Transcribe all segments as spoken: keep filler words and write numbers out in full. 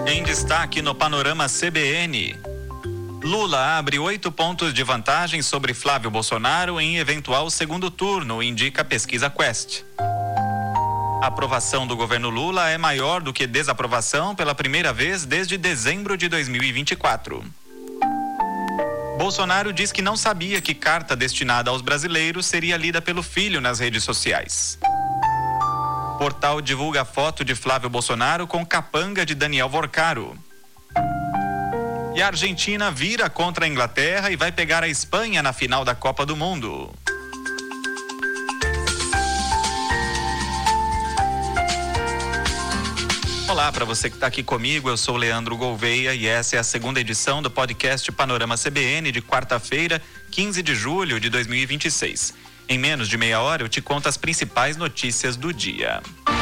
Em destaque no Panorama C B N. Lula abre oito pontos de vantagem sobre Flávio Bolsonaro em eventual segundo turno, indica a pesquisa Quest. A aprovação do governo Lula é maior do que desaprovação pela primeira vez desde dezembro de dois mil e vinte e quatro. Bolsonaro diz que não sabia que carta destinada aos brasileiros seria lida pelo filho nas redes sociais. Portal divulga foto de Flávio Bolsonaro com capanga de Daniel Vorcaro. E a Argentina vira contra a Inglaterra e vai pegar a Espanha na final da Copa do Mundo. Olá, para você que está aqui comigo, eu sou Leandro Gouveia e essa é a segunda edição do podcast Panorama C B N de quarta-feira, quinze de julho de dois mil e vinte e seis. Em menos de meia hora eu te conto as principais notícias do dia.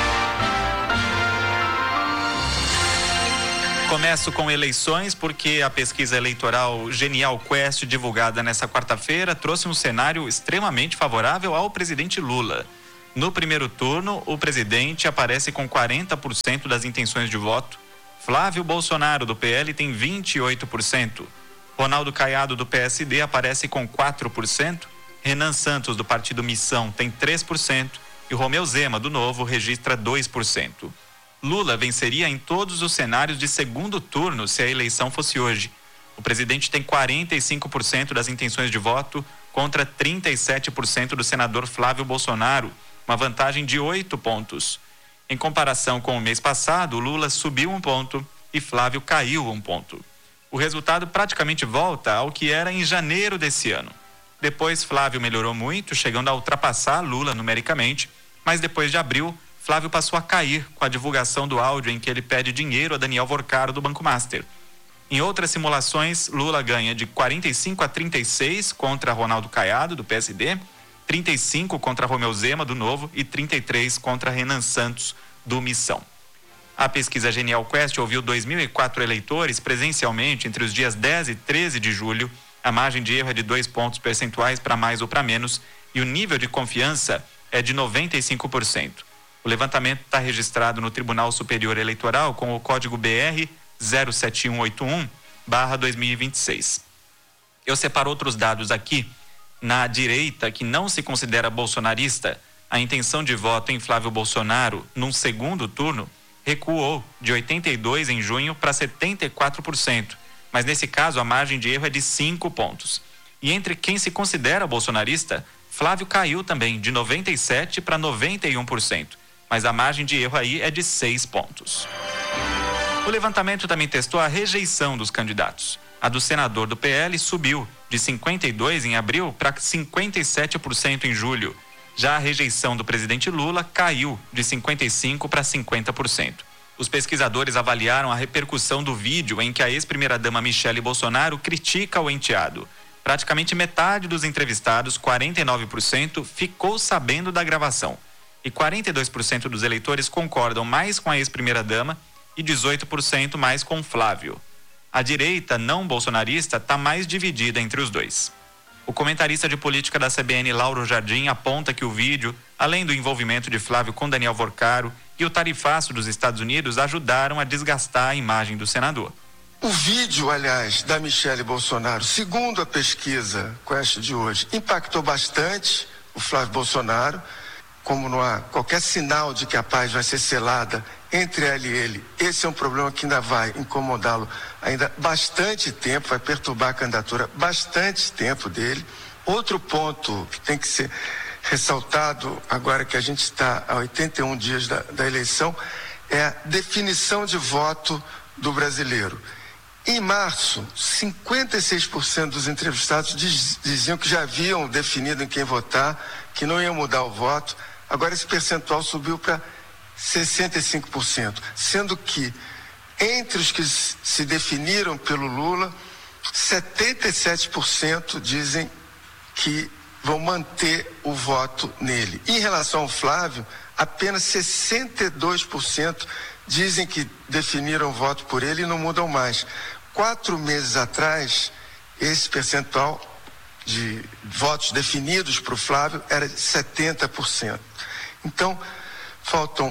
Começo com eleições porque a pesquisa eleitoral Genial Quest, divulgada nessa quarta-feira, trouxe um cenário extremamente favorável ao presidente Lula. No primeiro turno, o presidente aparece com quarenta por cento das intenções de voto. Flávio Bolsonaro, do P L, tem vinte e oito por cento. Ronaldo Caiado, do P S D, aparece com quatro por cento. Renan Santos, do Partido Missão, tem três por cento. E Romeu Zema, do Novo, registra dois por cento. Lula venceria em todos os cenários de segundo turno se a eleição fosse hoje. O presidente tem quarenta e cinco por cento das intenções de voto contra trinta e sete por cento do senador Flávio Bolsonaro, uma vantagem de oito pontos. Em comparação com o mês passado, Lula subiu um ponto e Flávio caiu um ponto. O resultado praticamente volta ao que era em janeiro desse ano. Depois, Flávio melhorou muito, chegando a ultrapassar Lula numericamente, mas depois de abril, Flávio passou a cair com a divulgação do áudio em que ele pede dinheiro a Daniel Vorcaro do Banco Master. Em outras simulações, Lula ganha de quarenta e cinco a trinta e seis contra Ronaldo Caiado, do P S D, trinta e cinco contra Romeu Zema, do Novo, e trinta e três contra Renan Santos, do Missão. A pesquisa Genial Quest ouviu dois mil e quatro eleitores presencialmente entre os dias dez e treze de julho. A margem de erro é de dois pontos percentuais para mais ou para menos e o nível de confiança é de noventa e cinco por cento. O levantamento está registrado no Tribunal Superior Eleitoral com o código B R zero sete um oito um barra dois mil e vinte e seis. Eu separo outros dados aqui. Na direita, que não se considera bolsonarista, a intenção de voto em Flávio Bolsonaro num segundo turno recuou de oitenta e dois por cento em junho para setenta e quatro por cento. Mas nesse caso a margem de erro é de cinco pontos. E entre quem se considera bolsonarista, Flávio caiu também de noventa e sete por cento para noventa e um por cento. Mas a margem de erro aí é de seis pontos. O levantamento também testou a rejeição dos candidatos. A do senador do P L subiu de cinquenta e dois por cento em abril para cinquenta e sete por cento em julho. Já a rejeição do presidente Lula caiu de cinquenta e cinco por cento para cinquenta por cento. Os pesquisadores avaliaram a repercussão do vídeo em que a ex-primeira-dama Michele Bolsonaro critica o enteado. Praticamente metade dos entrevistados, quarenta e nove por cento, ficou sabendo da gravação. E quarenta e dois por cento dos eleitores concordam mais com a ex-primeira-dama e dezoito por cento mais com Flávio. A direita não bolsonarista está mais dividida entre os dois. O comentarista de política da C B N, Lauro Jardim, aponta que o vídeo, além do envolvimento de Flávio com Daniel Vorcaro e o tarifaço dos Estados Unidos, ajudaram a desgastar a imagem do senador. O vídeo, aliás, da Michele Bolsonaro, segundo a pesquisa Quest de hoje, impactou bastante o Flávio Bolsonaro. Como não há qualquer sinal de que a paz vai ser selada entre ela e ele, esse é um problema que ainda vai incomodá-lo ainda bastante tempo, vai perturbar a candidatura bastante tempo dele. Outro ponto que tem que ser ressaltado, agora que a gente está a oitenta e um dias da, da eleição, é a definição de voto do brasileiro. Em março, cinquenta e seis por cento dos entrevistados diz, diziam que já haviam definido em quem votar, que não iam mudar o voto. Agora esse percentual subiu para sessenta e cinco por cento, sendo que entre os que se definiram pelo Lula, setenta e sete por cento dizem que vão manter o voto nele. Em relação ao Flávio, apenas sessenta e dois por cento dizem que definiram o voto por ele e não mudam mais. Quatro meses atrás, esse percentual de votos definidos para o Flávio era de setenta por cento. Então, faltam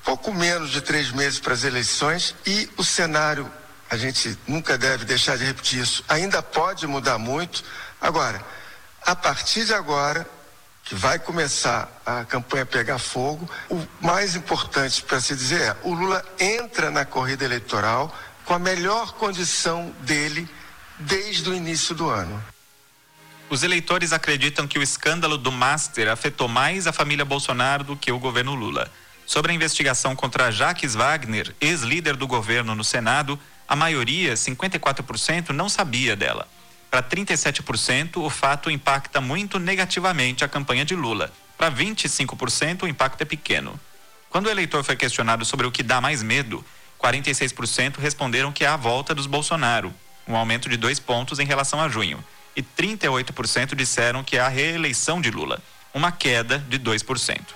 pouco menos de três meses para as eleições e o cenário, a gente nunca deve deixar de repetir isso, ainda pode mudar muito. Agora, a partir de agora, que vai começar a campanha pegar fogo, o mais importante para se dizer é, o Lula entra na corrida eleitoral com a melhor condição dele desde o início do ano. Os eleitores acreditam que o escândalo do Master afetou mais a família Bolsonaro do que o governo Lula. Sobre a investigação contra Jacques Wagner, ex-líder do governo no Senado, a maioria, cinquenta e quatro por cento, não sabia dela. Para trinta e sete por cento, o fato impacta muito negativamente a campanha de Lula. Para vinte e cinco por cento, o impacto é pequeno. Quando o eleitor foi questionado sobre o que dá mais medo, quarenta e seis por cento responderam que é a volta dos Bolsonaro, um aumento de dois pontos em relação a junho. E trinta e oito por cento disseram que é a reeleição de Lula, uma queda de dois por cento.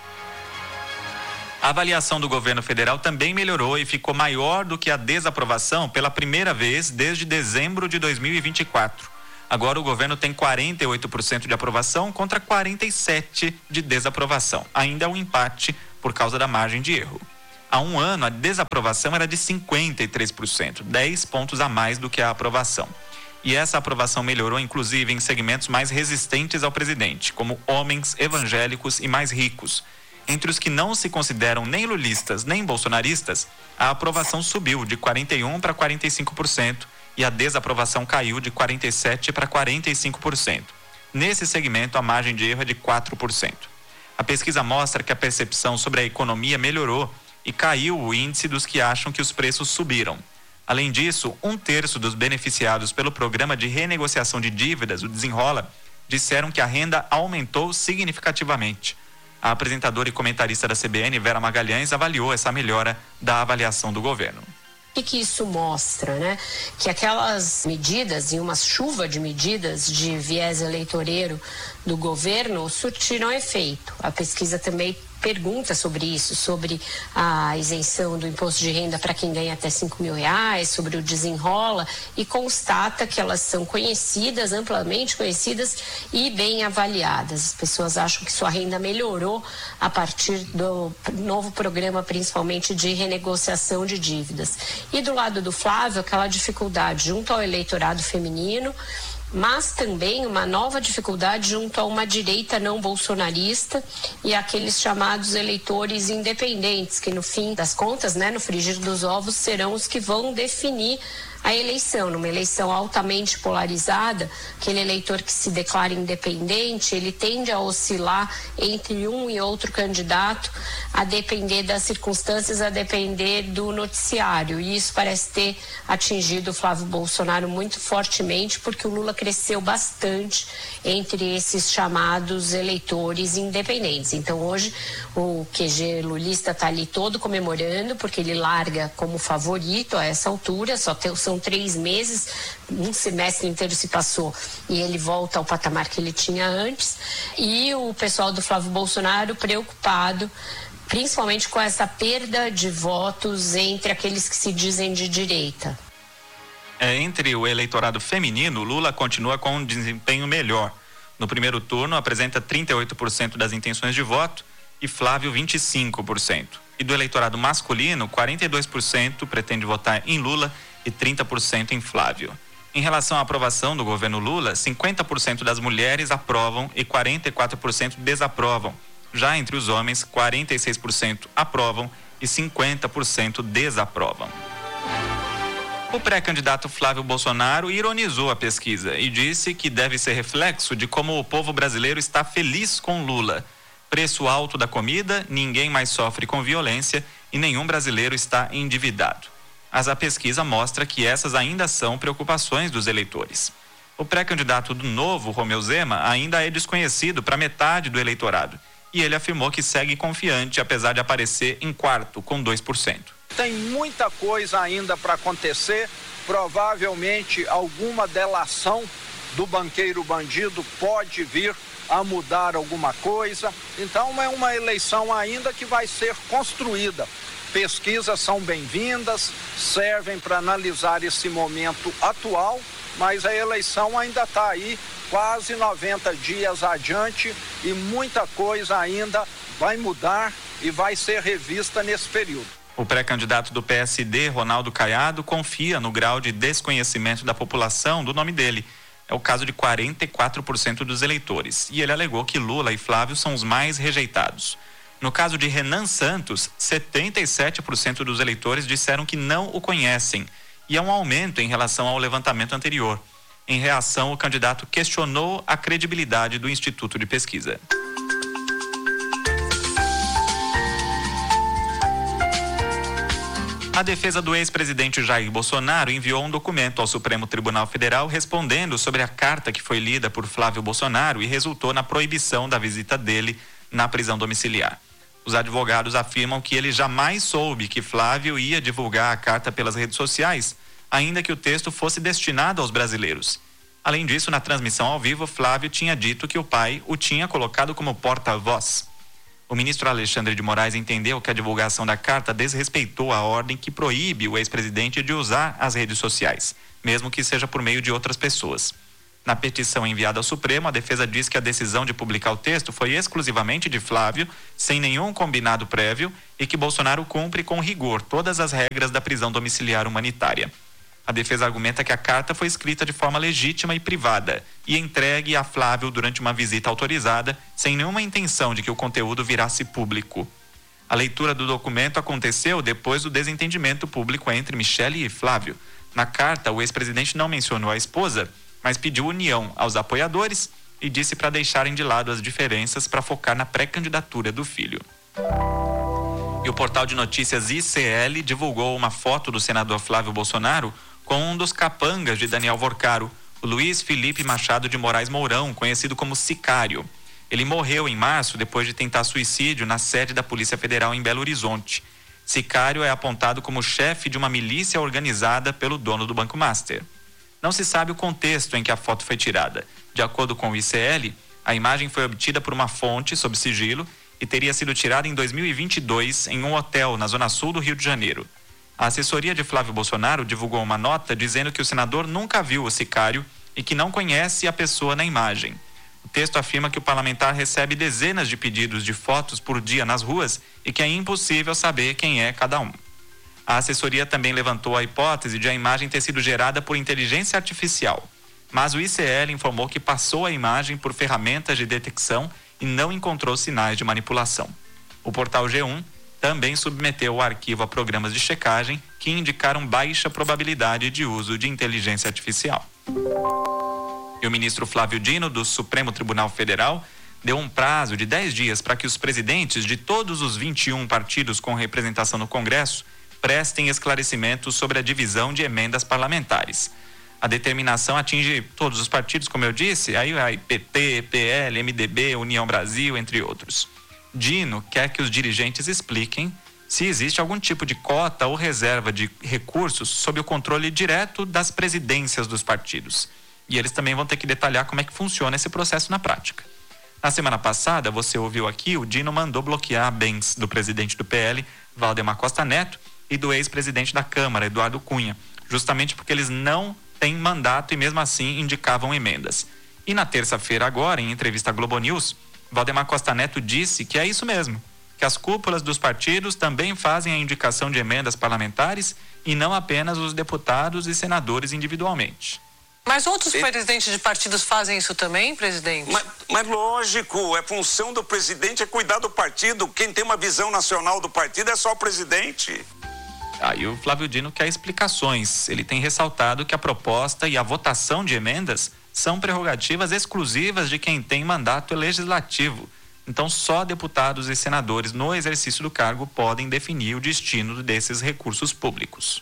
A avaliação do governo federal também melhorou e ficou maior do que a desaprovação pela primeira vez desde dezembro de dois mil e vinte e quatro. Agora o governo tem quarenta e oito por cento de aprovação contra quarenta e sete por cento de desaprovação. Ainda é um empate por causa da margem de erro. Há um ano, a desaprovação era de cinquenta e três por cento, dez pontos a mais do que a aprovação. E essa aprovação melhorou, inclusive, em segmentos mais resistentes ao presidente, como homens, evangélicos e mais ricos. Entre os que não se consideram nem lulistas nem bolsonaristas, a aprovação subiu de quarenta e um por cento para quarenta e cinco por cento e a desaprovação caiu de quarenta e sete por cento para quarenta e cinco por cento. Nesse segmento, a margem de erro é de quatro por cento. A pesquisa mostra que a percepção sobre a economia melhorou e caiu o índice dos que acham que os preços subiram. Além disso, um terço dos beneficiados pelo programa de renegociação de dívidas, o Desenrola, disseram que a renda aumentou significativamente. A apresentadora e comentarista da C B N, Vera Magalhães, avaliou essa melhora da avaliação do governo. O que, que isso mostra, né? Que aquelas medidas e uma chuva de medidas de viés eleitoreiro do governo surtiram efeito. A pesquisa também pergunta sobre isso, sobre a isenção do imposto de renda para quem ganha até cinco mil reais, sobre o Desenrola, e constata que elas são conhecidas, amplamente conhecidas e bem avaliadas. As pessoas acham que sua renda melhorou a partir do novo programa, principalmente de renegociação de dívidas. E do lado do Flávio, aquela dificuldade junto ao eleitorado feminino, mas também uma nova dificuldade junto a uma direita não bolsonarista e aqueles chamados eleitores independentes, que no fim das contas, né, no frigir dos ovos, serão os que vão definir a eleição. Numa eleição altamente polarizada, aquele eleitor que se declara independente, ele tende a oscilar entre um e outro candidato, a depender das circunstâncias, a depender do noticiário. E isso parece ter atingido o Flávio Bolsonaro muito fortemente, porque o Lula cresceu bastante entre esses chamados eleitores independentes. Então hoje o Q G lulista está ali todo comemorando, porque ele larga como favorito a essa altura, só tem, são três meses, um semestre inteiro se passou e ele volta ao patamar que ele tinha antes. E o pessoal do Flávio Bolsonaro preocupado principalmente com essa perda de votos entre aqueles que se dizem de direita. É, entre o eleitorado feminino, Lula continua com um desempenho melhor. No primeiro turno, apresenta trinta e oito por cento das intenções de voto e Flávio vinte e cinco por cento. E do eleitorado masculino, quarenta e dois por cento pretende votar em Lula e trinta por cento em Flávio. Em relação à aprovação do governo Lula, cinquenta por cento das mulheres aprovam e quarenta e quatro por cento desaprovam. Já entre os homens, quarenta e seis por cento aprovam e cinquenta por cento desaprovam. O pré-candidato Flávio Bolsonaro ironizou a pesquisa e disse que deve ser reflexo de como o povo brasileiro está feliz com Lula. Preço alto da comida, ninguém mais sofre com violência e nenhum brasileiro está endividado. Mas a pesquisa mostra que essas ainda são preocupações dos eleitores. O pré-candidato do Novo, Romeu Zema, ainda é desconhecido para metade do eleitorado. E ele afirmou que segue confiante, apesar de aparecer em quarto, com dois por cento. Tem muita coisa ainda para acontecer, provavelmente alguma delação do banqueiro bandido pode vir a mudar alguma coisa. Então é uma eleição ainda que vai ser construída. Pesquisas são bem-vindas, servem para analisar esse momento atual, mas a eleição ainda está aí, quase noventa dias adiante, e muita coisa ainda vai mudar e vai ser revista nesse período. O pré-candidato do P S D, Ronaldo Caiado, confia no grau de desconhecimento da população do nome dele. É o caso de quarenta e quatro por cento dos eleitores. E ele alegou que Lula e Flávio são os mais rejeitados. No caso de Renan Santos, setenta e sete por cento dos eleitores disseram que não o conhecem. E é um aumento em relação ao levantamento anterior. Em reação, o candidato questionou a credibilidade do Instituto de Pesquisa. A defesa do ex-presidente Jair Bolsonaro enviou um documento ao Supremo Tribunal Federal respondendo sobre a carta que foi lida por Flávio Bolsonaro e resultou na proibição da visita dele na prisão domiciliar. Os advogados afirmam que ele jamais soube que Flávio ia divulgar a carta pelas redes sociais, ainda que o texto fosse destinado aos brasileiros. Além disso, na transmissão ao vivo, Flávio tinha dito que o pai o tinha colocado como porta-voz. O ministro Alexandre de Moraes entendeu que a divulgação da carta desrespeitou a ordem que proíbe o ex-presidente de usar as redes sociais, mesmo que seja por meio de outras pessoas. Na petição enviada ao Supremo, a defesa diz que a decisão de publicar o texto foi exclusivamente de Flávio, sem nenhum combinado prévio, e que Bolsonaro cumpre com rigor todas as regras da prisão domiciliar humanitária. A defesa argumenta que a carta foi escrita de forma legítima e privada e entregue a Flávio durante uma visita autorizada, sem nenhuma intenção de que o conteúdo virasse público. A leitura do documento aconteceu depois do desentendimento público entre Michele e Flávio. Na carta, o ex-presidente não mencionou a esposa, mas pediu união aos apoiadores e disse para deixarem de lado as diferenças para focar na pré-candidatura do filho. E o portal de notícias I C L divulgou uma foto do senador Flávio Bolsonaro com um dos capangas de Daniel Vorcaro, o Luiz Felipe Machado de Moraes Mourão, conhecido como Sicário. Ele morreu em março depois de tentar suicídio na sede da Polícia Federal em Belo Horizonte. Sicário é apontado como chefe de uma milícia organizada pelo dono do Banco Master. Não se sabe o contexto em que a foto foi tirada. De acordo com o I C L, a imagem foi obtida por uma fonte sob sigilo e teria sido tirada em dois mil e vinte e dois em um hotel na zona sul do Rio de Janeiro. A assessoria de Flávio Bolsonaro divulgou uma nota dizendo que o senador nunca viu o Sicário e que não conhece a pessoa na imagem. O texto afirma que o parlamentar recebe dezenas de pedidos de fotos por dia nas ruas e que é impossível saber quem é cada um. A assessoria também levantou a hipótese de a imagem ter sido gerada por inteligência artificial, mas o I C L informou que passou a imagem por ferramentas de detecção e não encontrou sinais de manipulação. O portal G um também submeteu o arquivo a programas de checagem que indicaram baixa probabilidade de uso de inteligência artificial. E o ministro Flávio Dino, do Supremo Tribunal Federal, deu um prazo de dez dias para que os presidentes de todos os vinte e um partidos com representação no Congresso prestem esclarecimentos sobre a divisão de emendas parlamentares. A determinação atinge todos os partidos, como eu disse, aí vai P T, P L, M D B, União Brasil, entre outros. Dino quer que os dirigentes expliquem se existe algum tipo de cota ou reserva de recursos sob o controle direto das presidências dos partidos. E eles também vão ter que detalhar como é que funciona esse processo na prática. Na semana passada, você ouviu aqui, o Dino mandou bloquear bens do presidente do P L, Valdemar Costa Neto, e do ex-presidente da Câmara, Eduardo Cunha, justamente porque eles não têm mandato e mesmo assim indicavam emendas. E na terça-feira agora, em entrevista à Globo News, Valdemar Costa Neto disse que é isso mesmo, que as cúpulas dos partidos também fazem a indicação de emendas parlamentares e não apenas os deputados e senadores individualmente. Mas outros e... presidentes de partidos fazem isso também, presidente? Mas, mas lógico, é função do presidente é cuidar do partido. Quem tem uma visão nacional do partido é só o presidente. Aí o Flávio Dino quer explicações. Ele tem ressaltado que a proposta e a votação de emendas são prerrogativas exclusivas de quem tem mandato legislativo. Então, só deputados e senadores no exercício do cargo podem definir o destino desses recursos públicos.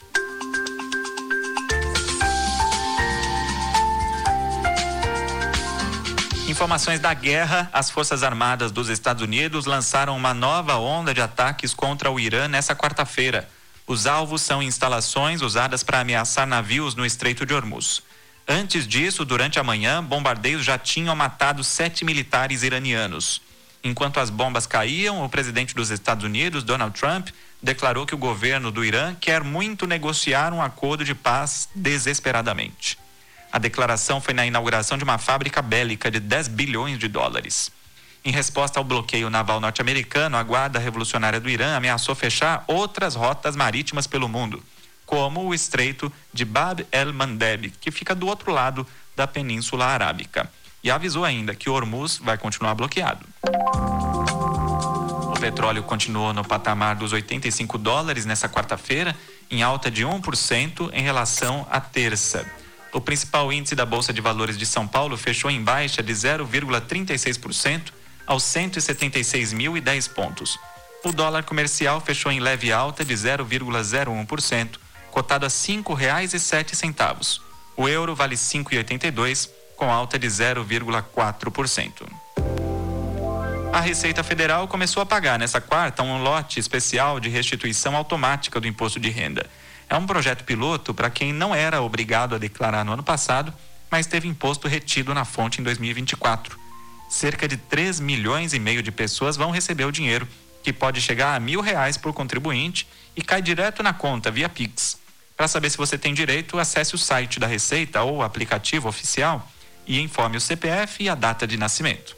Informações da guerra: as Forças Armadas dos Estados Unidos lançaram uma nova onda de ataques contra o Irã nessa quarta-feira. Os alvos são instalações usadas para ameaçar navios no Estreito de Hormuz. Antes disso, durante a manhã, bombardeios já tinham matado sete militares iranianos. Enquanto as bombas caíam, o presidente dos Estados Unidos, Donald Trump, declarou que o governo do Irã quer muito negociar um acordo de paz desesperadamente. A declaração foi na inauguração de uma fábrica bélica de dez bilhões de dólares. Em resposta ao bloqueio naval norte-americano, a Guarda Revolucionária do Irã ameaçou fechar outras rotas marítimas pelo mundo, como o estreito de Bab el-Mandeb, que fica do outro lado da Península Arábica. E avisou ainda que Hormuz vai continuar bloqueado. O petróleo continuou no patamar dos oitenta e cinco dólares nessa quarta-feira, em alta de um por cento em relação à terça. O principal índice da Bolsa de Valores de São Paulo fechou em baixa de zero vírgula trinta e seis por cento aos cento e setenta e seis mil e dez pontos. O dólar comercial fechou em leve alta de zero vírgula zero um por cento, cotado a cinco reais e sete centavos. O euro vale cinco reais e oitenta e dois centavos, com alta de zero vírgula quatro por cento. A Receita Federal começou a pagar nessa quarta um lote especial de restituição automática do imposto de renda. É um projeto piloto para quem não era obrigado a declarar no ano passado, mas teve imposto retido na fonte em dois mil e vinte e quatro. Cerca de três milhões e meio de pessoas vão receber o dinheiro, que pode chegar a mil reais por contribuinte e cai direto na conta via Pix. Para saber se você tem direito, acesse o site da Receita ou o aplicativo oficial e informe o C P F e a data de nascimento.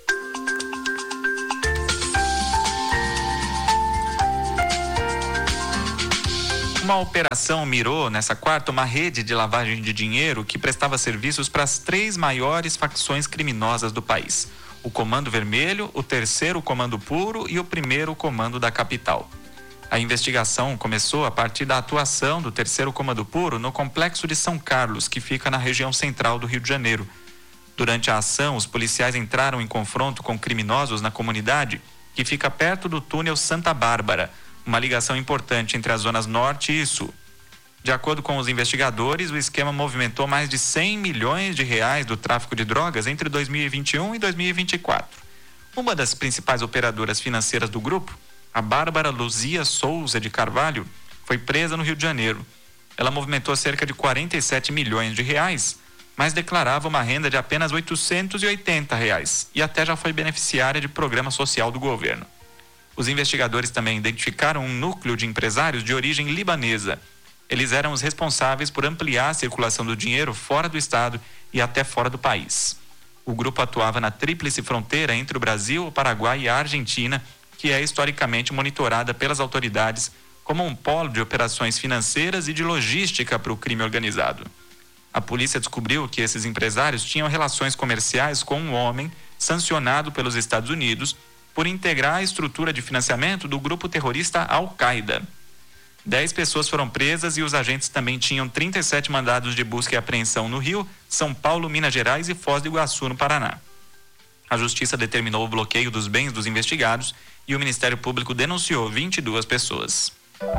Uma operação mirou nessa quarta uma rede de lavagem de dinheiro que prestava serviços para as três maiores facções criminosas do país: o Comando Vermelho, o Terceiro Comando Puro e o Primeiro Comando da Capital. A investigação começou a partir da atuação do Terceiro Comando Puro no Complexo de São Carlos, que fica na região central do Rio de Janeiro. Durante a ação, os policiais entraram em confronto com criminosos na comunidade, que fica perto do túnel Santa Bárbara, uma ligação importante entre as zonas norte e sul. De acordo com os investigadores, o esquema movimentou mais de cem milhões de reais do tráfico de drogas entre dois mil e vinte e um e dois mil e vinte e quatro. Uma das principais operadoras financeiras do grupo, a Bárbara Luzia Souza de Carvalho, foi presa no Rio de Janeiro. Ela movimentou cerca de quarenta e sete milhões de reais, mas declarava uma renda de apenas oitocentos e oitenta reais e até já foi beneficiária de programa social do governo. Os investigadores também identificaram um núcleo de empresários de origem libanesa. Eles eram os responsáveis por ampliar a circulação do dinheiro fora do estado e até fora do país. O grupo atuava na tríplice fronteira entre o Brasil, o Paraguai e a Argentina, que é historicamente monitorada pelas autoridades como um polo de operações financeiras e de logística para o crime organizado. A polícia descobriu que esses empresários tinham relações comerciais com um homem sancionado pelos Estados Unidos por integrar a estrutura de financiamento do grupo terrorista Al-Qaeda. Dez pessoas foram presas e os agentes também tinham trinta e sete mandados de busca e apreensão no Rio, São Paulo, Minas Gerais e Foz do Iguaçu, no Paraná. A Justiça determinou o bloqueio dos bens dos investigados e o Ministério Público denunciou vinte e duas pessoas.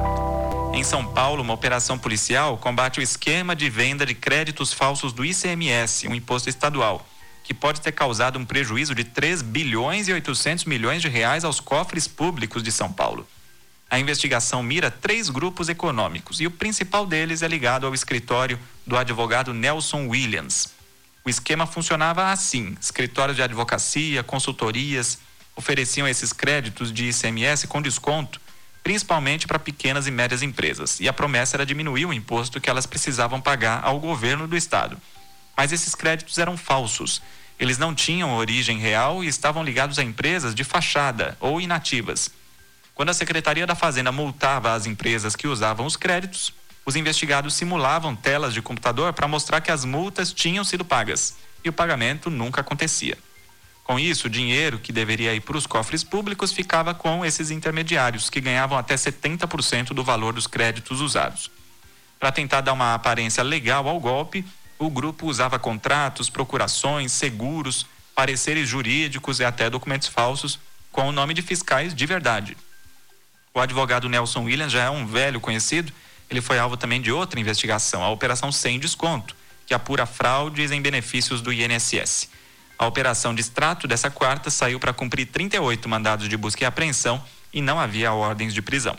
Em São Paulo, uma operação policial combate o esquema de venda de créditos falsos do I C M S, um imposto estadual, que pode ter causado um prejuízo de três bilhões e oitocentos milhões de reais aos cofres públicos de São Paulo. A investigação mira três grupos econômicos e o principal deles é ligado ao escritório do advogado Nelson Williams. O esquema funcionava assim: escritórios de advocacia, consultorias ofereciam esses créditos de I C M S com desconto, principalmente para pequenas e médias empresas, e a promessa era diminuir o imposto que elas precisavam pagar ao governo do estado. Mas esses créditos eram falsos. Eles não tinham origem real e estavam ligados a empresas de fachada ou inativas. Quando a Secretaria da Fazenda multava as empresas que usavam os créditos, os investigados simulavam telas de computador para mostrar que as multas tinham sido pagas e o pagamento nunca acontecia. Com isso, o dinheiro que deveria ir para os cofres públicos ficava com esses intermediários, que ganhavam até setenta por cento do valor dos créditos usados. Para tentar dar uma aparência legal ao golpe, o grupo usava contratos, procurações, seguros, pareceres jurídicos e até documentos falsos com o nome de fiscais de verdade. O advogado Nelson Williams já é um velho conhecido. Ele foi alvo também de outra investigação, a Operação Sem Desconto, que apura fraudes em benefícios do I N S S. A operação de extrato dessa quarta saiu para cumprir trinta e oito mandados de busca e apreensão e não havia ordens de prisão.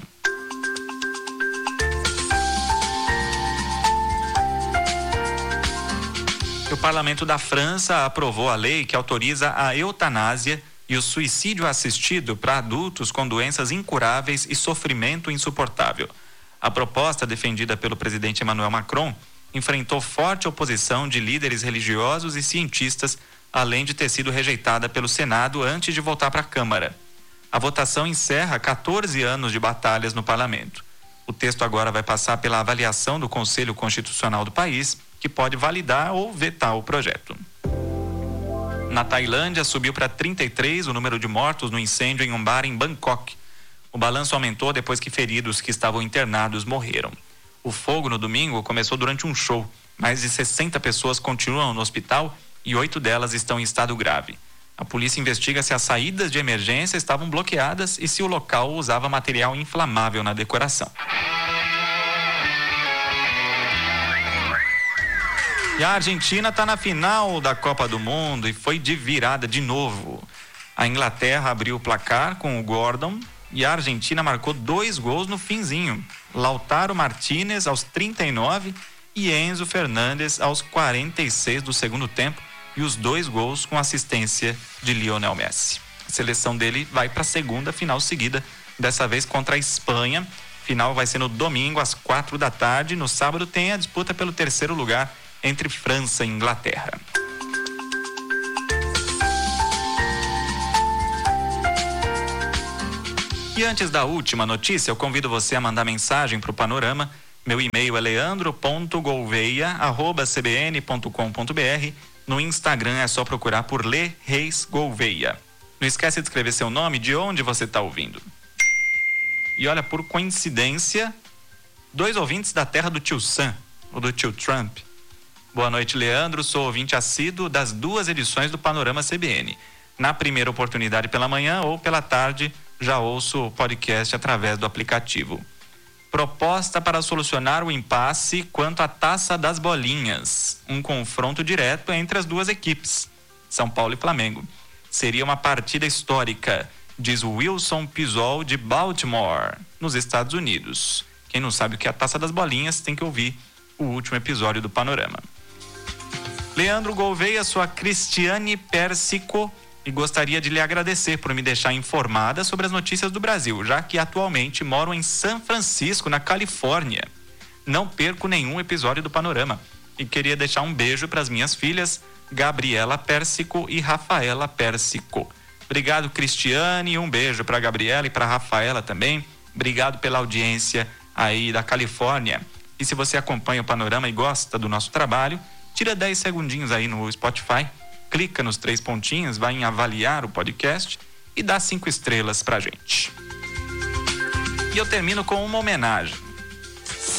O Parlamento da França aprovou a lei que autoriza a eutanásia e o suicídio assistido para adultos com doenças incuráveis e sofrimento insuportável. A proposta, defendida pelo presidente Emmanuel Macron, enfrentou forte oposição de líderes religiosos e cientistas, além de ter sido rejeitada pelo Senado antes de voltar para a Câmara. A votação encerra quatorze anos de batalhas no parlamento. O texto agora vai passar pela avaliação do Conselho Constitucional do país, que pode validar ou vetar o projeto. Na Tailândia, subiu para trinta e três o número de mortos no incêndio em um bar em Bangkok. O balanço aumentou depois que feridos que estavam internados morreram. O fogo no domingo começou durante um show. Mais de sessenta pessoas continuam no hospital e oito delas estão em estado grave. A polícia investiga se as saídas de emergência estavam bloqueadas e se o local usava material inflamável na decoração. E a Argentina está na final da Copa do Mundo e foi de virada de novo. A Inglaterra abriu o placar com o Gordon e a Argentina marcou dois gols no finzinho. Lautaro Martínez aos trinta e nove e Enzo Fernandes aos quarenta e seis do segundo tempo, e os dois gols com assistência de Lionel Messi. A seleção dele vai para a segunda final seguida, dessa vez contra a Espanha. Final vai ser no domingo às quatro da tarde. No sábado tem a disputa pelo terceiro lugar entre França e Inglaterra. E antes da última notícia, eu convido você a mandar mensagem para o Panorama. Meu e-mail é leandro ponto gouveia arroba c b n ponto com ponto b r. No Instagram é só procurar por Lê Reis Gouveia. Não esquece de escrever seu nome, de onde você está ouvindo. E olha, por coincidência, dois ouvintes da terra do tio Sam, ou do tio Trump. Boa noite, Leandro. Sou ouvinte assíduo das duas edições do Panorama C B N. Na primeira oportunidade pela manhã ou pela tarde, já ouço o podcast através do aplicativo. Proposta para solucionar o impasse quanto à Taça das Bolinhas. Um confronto direto entre as duas equipes, São Paulo e Flamengo. Seria uma partida histórica, diz Wilson Pisol de Baltimore, nos Estados Unidos. Quem não sabe o que é a Taça das Bolinhas tem que ouvir o último episódio do Panorama. Leandro Gouveia, sou a Cristiane Persico e gostaria de lhe agradecer por me deixar informada sobre as notícias do Brasil, já que atualmente moro em São Francisco, na Califórnia. Não perco nenhum episódio do Panorama e queria deixar um beijo para as minhas filhas, Gabriela Persico e Rafaela Persico. Obrigado, Cristiane, e um beijo para Gabriela e para Rafaela também. Obrigado pela audiência aí da Califórnia. E se você acompanha o Panorama e gosta do nosso trabalho, tira dez segundinhos aí no Spotify, clica nos três pontinhos, vai em avaliar o podcast e dá cinco estrelas pra gente. E eu termino com uma homenagem.